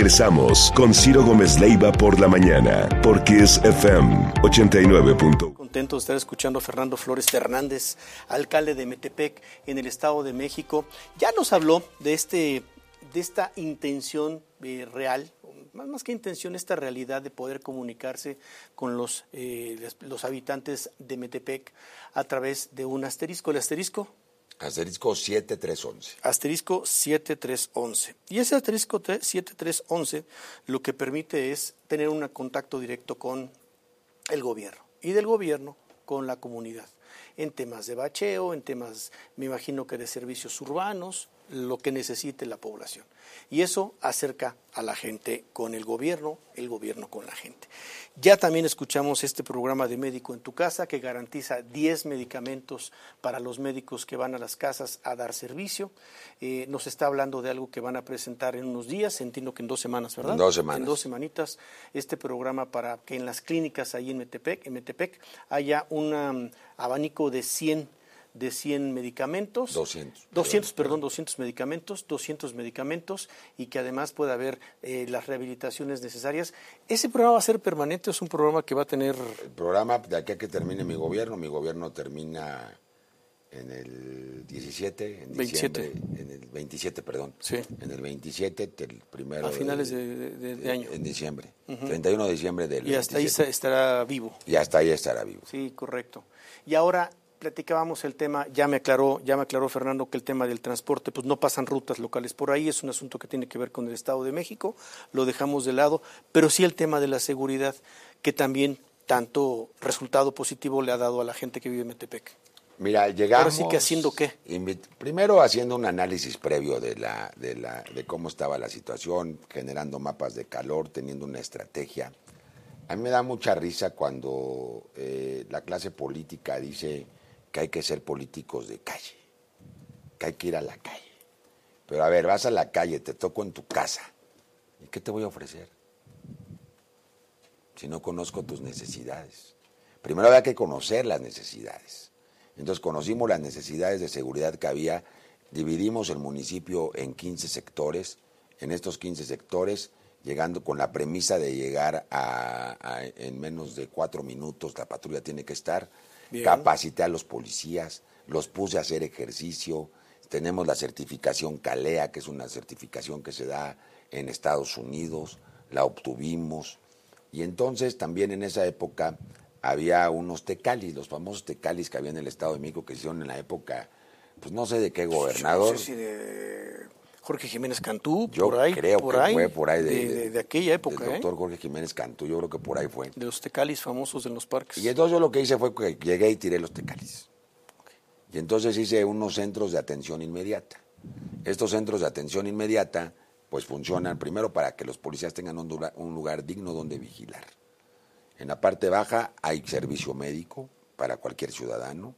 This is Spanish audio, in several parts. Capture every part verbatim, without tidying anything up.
Regresamos con Ciro Gómez Leiva por la mañana, por Kiss F M ochenta y nueve punto uno. Contento de estar escuchando a Fernando Flores Fernández, alcalde de Metepec, en el Estado de México. Ya nos habló de este, de esta intención eh, real, más, más que intención, esta realidad de poder comunicarse con los, eh, los habitantes de Metepec a través de un asterisco. ¿El asterisco? Asterisco siete tres once. Asterisco siete tres once. Y ese asterisco siete tres once lo que permite es tener un contacto directo con el gobierno y del gobierno con la comunidad, en temas de bacheo, en temas, me imagino que de servicios urbanos, lo que necesite la población. Y eso acerca a la gente con el gobierno, el gobierno con la gente. Ya también escuchamos este programa de Médico en tu Casa, que garantiza diez medicamentos para los médicos que van a las casas a dar servicio. Eh, nos está hablando de algo que van a presentar en unos días, entiendo que en dos semanas, ¿verdad? En dos semanas. En dos semanitas, este programa para que en las clínicas ahí en Metepec, en Metepec haya un um, abanico de cien de cien medicamentos, doscientos, doscientos, perdón, doscientos medicamentos, doscientos medicamentos y que además pueda haber eh, las rehabilitaciones necesarias. ¿Ese programa va a ser permanente o es un programa que va a tener...? El programa, de aquí a que termine mi gobierno, mi gobierno termina en el diecisiete, en diciembre, veintisiete. en el veintisiete, perdón, sí. en el veintisiete, el primero... A finales de, de, de, de año. En diciembre, uh-huh. treinta y uno de diciembre del Y hasta veintisiete. Ahí estará vivo. Y hasta ahí estará vivo. Sí, correcto. Y ahora... platicábamos el tema, ya me aclaró, ya me aclaró Fernando que el tema del transporte, pues no pasan rutas locales por ahí, es un asunto que tiene que ver con el Estado de México, lo dejamos de lado, pero sí el tema de la seguridad, que también tanto resultado positivo le ha dado a la gente que vive en Metepec. Mira, llegamos... Ahora sí que haciendo qué. Invit- primero haciendo un análisis previo de la, de la, de cómo estaba la situación, generando mapas de calor, teniendo una estrategia. A mí me da mucha risa cuando eh, la clase política dice que hay que ser políticos de calle, que hay que ir a la calle. Pero a ver, vas a la calle, te toco en tu casa, ¿y qué te voy a ofrecer? Si no conozco tus necesidades. Primero había que conocer las necesidades. Entonces conocimos las necesidades de seguridad que había, dividimos el municipio en quince sectores, en estos quince sectores, llegando con la premisa de llegar a, a en menos de cuatro minutos, la patrulla tiene que estar. Bien. Capacité a los policías, los puse a hacer ejercicio, tenemos la certificación CALEA, que es una certificación que se da en Estados Unidos, la obtuvimos, y entonces también en esa época había unos tecalis, los famosos tecalis que había en el Estado de México, que se hicieron en la época, pues no sé de qué gobernador. No sé si de Jorge Jiménez Cantú, yo por ahí, creo por que ahí, fue por ahí de, de, de, de aquella época, del doctor ¿eh? Jorge Jiménez Cantú, yo creo que por ahí fue. De los tecalis famosos en los parques. Y entonces yo lo que hice fue que llegué y tiré los tecalis. Okay. Y entonces hice unos centros de atención inmediata. Estos centros de atención inmediata pues funcionan primero para que los policías tengan un lugar, un lugar digno donde vigilar. En la parte baja hay servicio médico para cualquier ciudadano.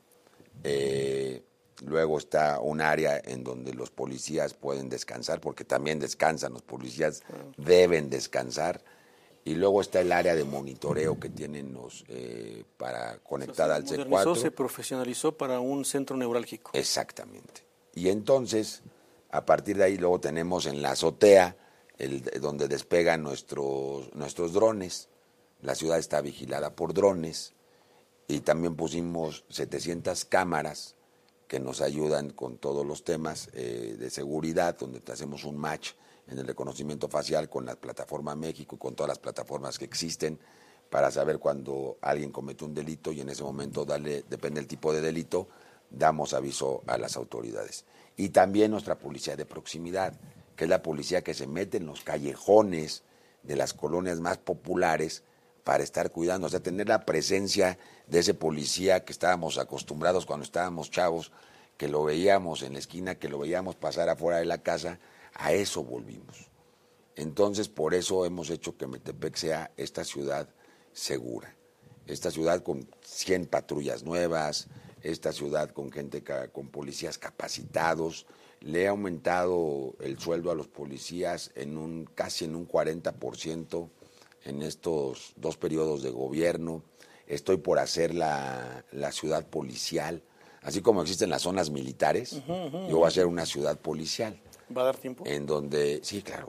Eh, Luego está un área en donde los policías pueden descansar, porque también descansan, los policías deben descansar. Y luego está el área de monitoreo que tienen los eh, para conectada al C cuatro. Se profesionalizó para un centro neurálgico. Exactamente. Y entonces, a partir de ahí, luego tenemos en la azotea, el, donde despegan nuestros, nuestros drones. La ciudad está vigilada por drones. Y también pusimos setecientas cámaras que nos ayudan con todos los temas eh, de seguridad, donde hacemos un match en el reconocimiento facial con la plataforma México y con todas las plataformas que existen para saber cuando alguien comete un delito y en ese momento, darle, depende del tipo de delito, damos aviso a las autoridades. Y también nuestra policía de proximidad, que es la policía que se mete en los callejones de las colonias más populares para estar cuidando, o sea, tener la presencia de ese policía que estábamos acostumbrados cuando estábamos chavos, que lo veíamos en la esquina, que lo veíamos pasar afuera de la casa, a eso volvimos. Entonces, por eso hemos hecho que Metepec sea esta ciudad segura, esta ciudad con cien patrullas nuevas, esta ciudad con gente, con policías capacitados. Le he aumentado el sueldo a los policías en un casi en un cuarenta por ciento en estos dos periodos de gobierno. Estoy por hacer la, la ciudad policial, así como existen las zonas militares, uh-huh, uh-huh. Yo voy a hacer una ciudad policial. ¿Va a dar tiempo? En donde, sí, claro,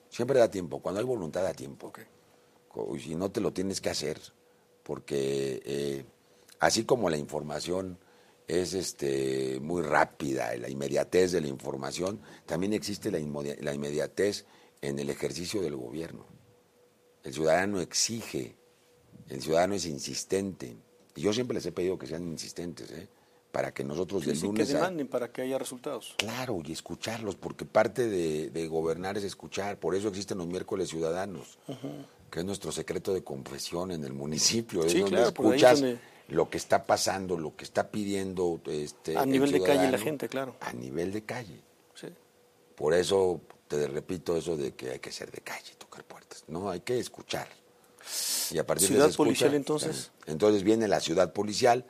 Siempre da tiempo. Cuando hay voluntad da tiempo. Okay. Y si no te lo tienes que hacer, porque eh, así como la información es este muy rápida, la inmediatez de la información, también existe la, inmodia- la inmediatez en el ejercicio del gobierno. El ciudadano exige, el ciudadano es insistente. Y yo siempre les he pedido que sean insistentes, ¿eh? Para que nosotros Sí, del sí, lunes... que demanden a... para que haya resultados. Claro, y escucharlos, porque parte de, de gobernar es escuchar. Por eso existen los miércoles ciudadanos, uh-huh. que es nuestro secreto de confesión en el municipio. Es sí, donde claro, escuchas donde... lo que está pasando, lo que está pidiendo este, a nivel de calle la gente, claro. A nivel de calle. Sí. Por eso te repito eso de que hay que ser de calle, tocar puertas. No, hay que escuchar. Y a partir ¿Ciudad de esa escucha, policial entonces? Entonces viene la ciudad policial.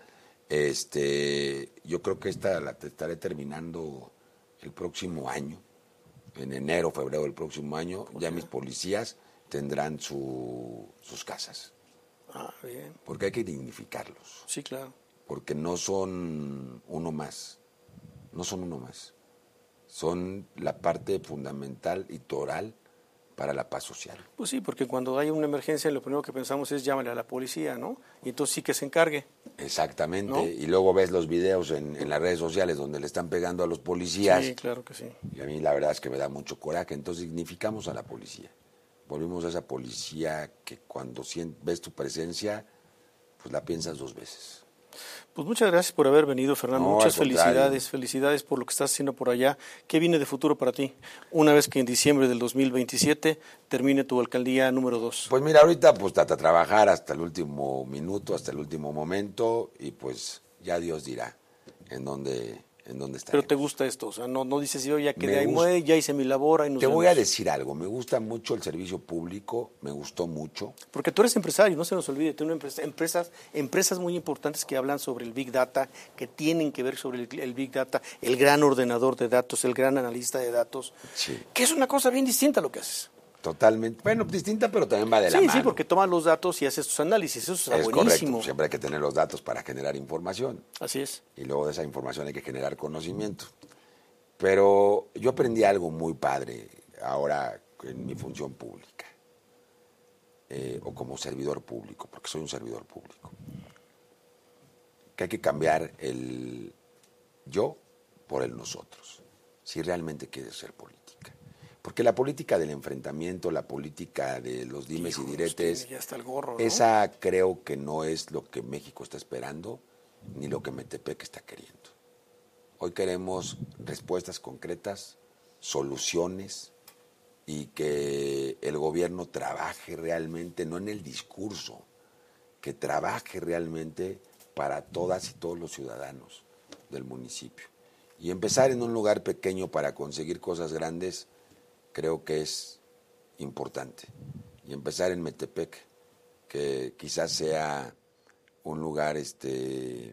Este, yo creo que esta la estaré terminando el próximo año, en enero, febrero del próximo año. Okay. Ya mis policías tendrán su, sus casas. Ah, bien. Porque hay que dignificarlos. Sí, claro. Porque no son uno más, no son uno más. Son la parte fundamental y toral para la paz social. Pues sí, porque cuando hay una emergencia lo primero que pensamos es llámale a la policía, ¿no? Y entonces sí que se encargue. Exactamente, ¿no? Y luego ves los videos en, en las redes sociales donde le están pegando a los policías. Sí, claro que sí. Y a mí la verdad es que me da mucho coraje, entonces dignificamos a la policía. Volvimos a esa policía que cuando ves tu presencia, pues la piensas dos veces. Pues muchas gracias por haber venido, Fernando. No, muchas al contrario. felicidades, felicidades por lo que estás haciendo por allá. ¿Qué viene de futuro para ti? Una vez que en diciembre del dos mil veintisiete termine tu alcaldía número dos. Pues mira, ahorita pues hasta trabajar hasta el último minuto, hasta el último momento, y pues ya Dios dirá en dónde, en dónde estaremos. Pero te gusta esto, o sea, no, no dices yo ya quedé ahí, muere, ya hice mi labor, ahí nos Te vemos. voy a decir algo, me gusta mucho el servicio público, me gustó mucho. Porque tú eres empresario, no se nos olvide, tú eres empresas, empresas muy importantes que hablan sobre el Big Data, que tienen que ver sobre el, el Big Data, el gran ordenador de datos, el gran analista de datos, sí. que es una cosa bien distinta a lo que haces. Totalmente, bueno, distinta, pero también va de la sí, mano. Sí, porque tomas los datos y haces tus análisis, eso está es buenísimo. Correcto, siempre hay que tener los datos para generar información. Así es. Y luego de esa información hay que generar conocimiento. Pero yo aprendí algo muy padre ahora en mi función pública, eh, o como servidor público, porque soy un servidor público, que hay que cambiar el yo por el nosotros, si realmente quieres ser política. Porque la política del enfrentamiento, la política de los dimes Hijo, y diretes, ya está el gorro, ¿no? Esa creo que no es lo que México está esperando, ni lo que Metepec está queriendo. Hoy queremos respuestas concretas, soluciones, y que el gobierno trabaje realmente, no en el discurso, que trabaje realmente para todas y todos los ciudadanos del municipio. Y empezar en un lugar pequeño para conseguir cosas grandes, creo que es importante. Y empezar en Metepec, que quizás sea un lugar este,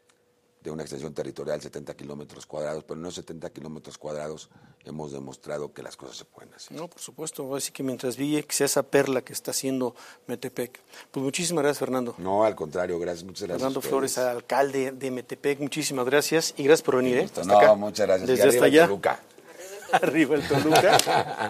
de una extensión territorial, setenta kilómetros cuadrados, pero en esos setenta kilómetros cuadrados hemos demostrado que las cosas se pueden hacer. No, por supuesto, voy a decir que mientras vi que sea esa perla que está haciendo Metepec. Pues muchísimas gracias, Fernando. No, al contrario, gracias, muchas gracias. Fernando Flores, alcalde de Metepec, muchísimas gracias y gracias por venir. ¿eh? Hasta no, acá. Muchas gracias. Desde hasta allá. Toluca. Arriba el Toluca.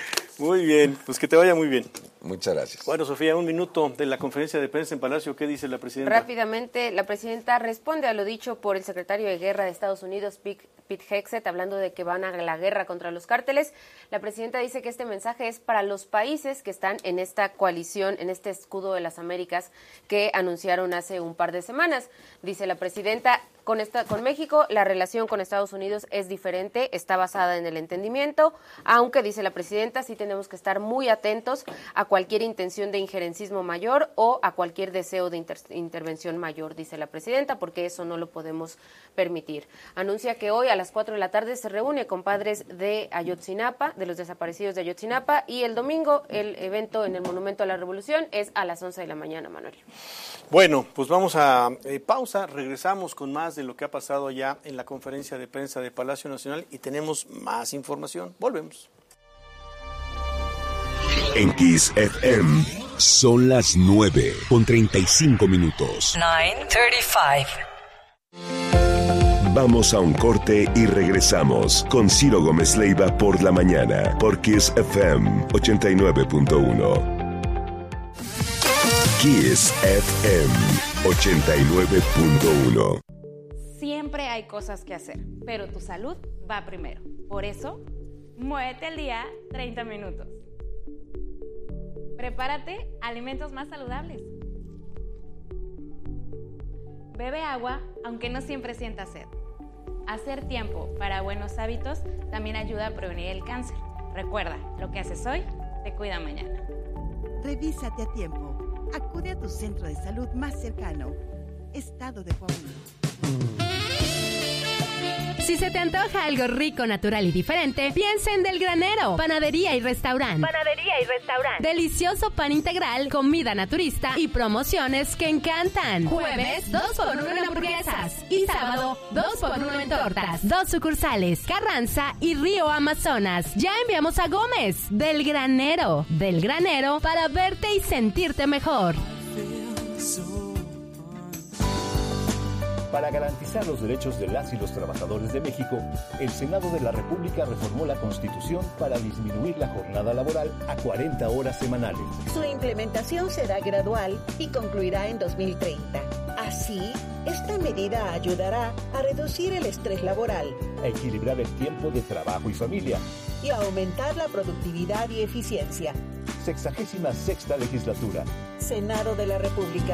Muy bien, pues que te vaya muy bien. Muchas gracias. Bueno, Sofía, un minuto de la conferencia de prensa en Palacio. ¿Qué dice la presidenta? Rápidamente, la presidenta responde a lo dicho por el secretario de Guerra de Estados Unidos, Pete Hegseth, hablando de que van a la guerra contra los cárteles. La presidenta dice que este mensaje es para los países que están en esta coalición, en este escudo de las Américas que anunciaron hace un par de semanas. Dice la presidenta, con, esta, con México la relación con Estados Unidos es diferente, está basada en el entendimiento, aunque, dice la presidenta, sí tenemos que estar muy atentos a cualquier intención de injerencismo mayor o a cualquier deseo de inter- intervención mayor, dice la presidenta, porque eso no lo podemos permitir. Anuncia que hoy a las cuatro de la tarde se reúne con padres de Ayotzinapa, de los desaparecidos de Ayotzinapa, y el domingo el evento en el Monumento a la Revolución es a las once de la mañana, Manuel. Bueno, pues vamos a eh, pausa, regresamos con más de lo que ha pasado allá en la conferencia de prensa de Palacio Nacional y tenemos más información. Volvemos. En Kiss F M son las nueve con treinta y cinco minutos. nueve treinta y cinco. Vamos a un corte y regresamos con Ciro Gómez Leiva por la mañana, por Kiss F M ochenta y nueve punto uno. Kiss F M ochenta y nueve punto uno. Siempre hay cosas que hacer, pero tu salud va primero. Por eso, muévete al día treinta minutos. Prepárate alimentos más saludables. Bebe agua, aunque no siempre sientas sed. Hacer tiempo para buenos hábitos también ayuda a prevenir el cáncer. Recuerda, lo que haces hoy te cuida mañana. Revísate a tiempo. Acude a tu centro de salud más cercano. Estado de Coahuila. Si se te antoja algo rico, natural y diferente, piensa en Del Granero, panadería y restaurante. Panadería y restaurante. Delicioso pan integral, comida naturista y promociones que encantan. Jueves, dos por uno en hamburguesas. Y sábado, dos por uno en tortas. Dos sucursales, Carranza y Río Amazonas. Ya enviamos a Gómez. Del Granero. Del Granero para verte y sentirte mejor. Para garantizar los derechos de las y los trabajadores de México, el Senado de la República reformó la Constitución para disminuir la jornada laboral a cuarenta horas semanales. Su implementación será gradual y concluirá en dos mil treinta. Así, esta medida ayudará a reducir el estrés laboral, a equilibrar el tiempo de trabajo y familia y a aumentar la productividad y eficiencia. Sexagésima sexta legislatura. Senado de la República.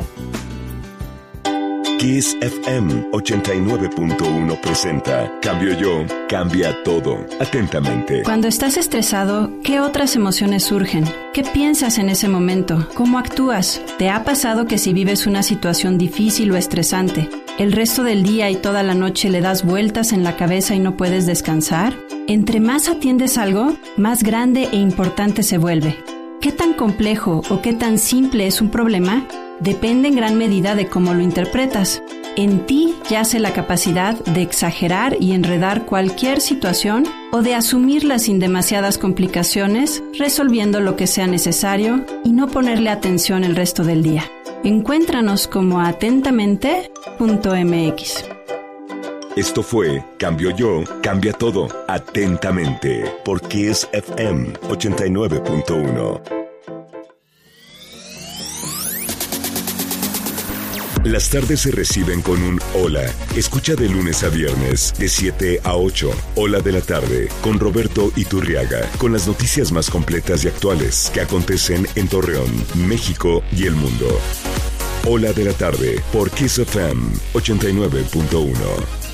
Kiss F M ochenta y nueve punto uno presenta Cambio Yo, cambia todo. Atentamente. Cuando estás estresado, ¿qué otras emociones surgen? ¿Qué piensas en ese momento? ¿Cómo actúas? ¿Te ha pasado que si vives una situación difícil o estresante, el resto del día y toda la noche le das vueltas en la cabeza y no puedes descansar? Entre más atiendes algo, más grande e importante se vuelve. ¿Qué tan complejo o qué tan simple es un problema? Depende en gran medida de cómo lo interpretas. En ti yace la capacidad de exagerar y enredar cualquier situación o de asumirla sin demasiadas complicaciones, resolviendo lo que sea necesario y no ponerle atención el resto del día. Encuéntranos como atentamente punto m x. Esto fue Cambio Yo, cambia todo. Atentamente, por Kiss F M ochenta y nueve punto uno. Las tardes se reciben con un hola. Escucha de lunes a viernes, de siete a ocho. Hola de la tarde, con Roberto Iturriaga. Con las noticias más completas y actuales que acontecen en Torreón, México y el mundo. Hola de la tarde, por Kiss F M ochenta y nueve punto uno.